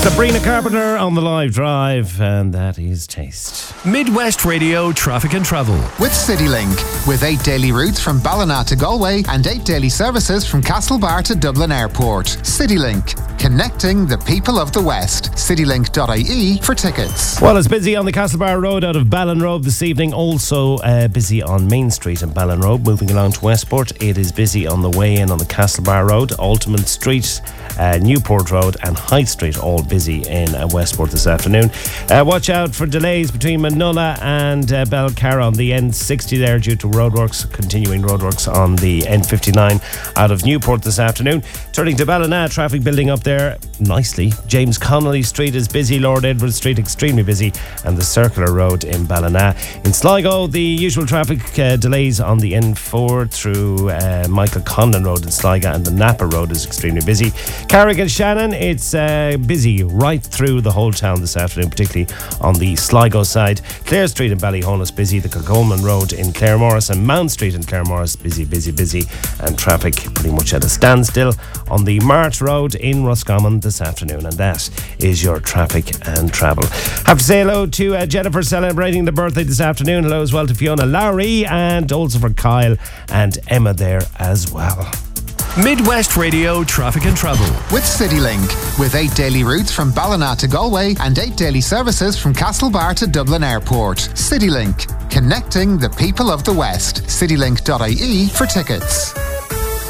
Sabrina Carpenter on the live drive, and that is Taste. Midwest Radio Traffic and Travel. With CityLink. With 8 daily routes from Ballina to Galway and 8 daily services from Castlebar to Dublin Airport. CityLink. Connecting the people of the West. Citylink.ie for tickets. Well, it's busy on the Castlebar Road out of Ballinrobe this evening. Also busy on Main Street in Ballinrobe. Moving along to Westport, it is busy on the way in on the Castlebar Road, Altamont Street, Newport Road and High Street, all busy in Westport this afternoon. Watch out for delays between Manulla and Belcarra on the N60 there due to roadworks, continuing roadworks on the N59 out of Newport this afternoon. Turning to Ballina, traffic building up there nicely. James Connolly Street is busy, Lord Edward Street extremely busy, and the Circular Road in Ballina. In Sligo, the usual traffic delays on the N4 through Michael Conlon Road in Sligo, and the Napa Road is extremely busy. Carrick Shannon, it's busy right through the whole town this afternoon, particularly on the Sligo side. Clare Street in Ballyhonus busy, the Kilcolman Road in Claremorris and Mount Street in Claremorris busy, and traffic pretty much at a standstill on the Mart Road in Roscommon this afternoon. And that is your traffic and travel. Have to say hello to Jennifer celebrating the birthday this afternoon. Hello as well to Fiona Lowry, and also for Kyle and Emma there as well. Midwest Radio Traffic and Travel. With CityLink. With 8 daily routes from Ballina to Galway and 8 daily services from Castlebar to Dublin Airport. CityLink. Connecting the people of the West. Citylink.ie for tickets.